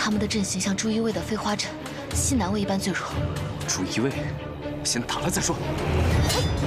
他们的阵型像朱一卫的飞花阵、西南卫一般最弱。 朱一卫，先打了再说。